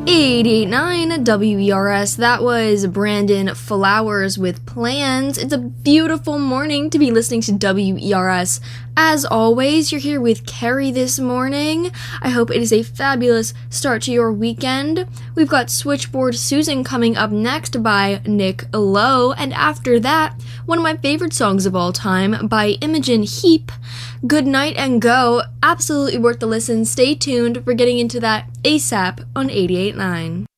88.9 WERS. That was Brandon Flowers with Plans. It's a beautiful morning to be listening to WERS. As always, you're here with Carrie this morning. I hope it is a fabulous start to your weekend. We've got Switchboard Susan coming up next by Nick Lowe, and after that, one of my favorite songs of all time by Imogen Heap, Good Night and Go. Absolutely worth the listen. Stay tuned. We're getting into that ASAP on 88.9.